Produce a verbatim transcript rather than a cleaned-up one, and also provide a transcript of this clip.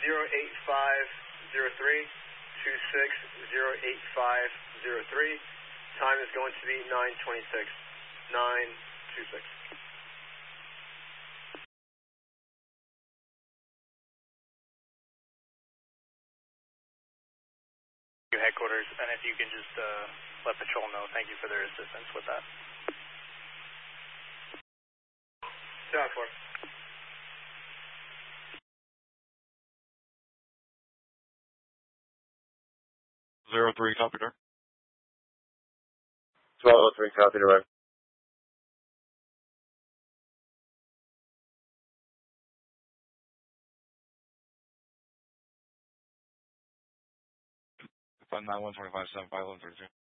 zero eight five zero three, two six zero eight five zero three. Time is going to be nine twenty-six, nine twenty-six. Headquarters, and if you can just uh, let patrol know, thank you for their assistance with that. Down for. Zero three, copy, sir. twelve oh three, copy, direct. Five nine one twenty five seven five eleven thirty two.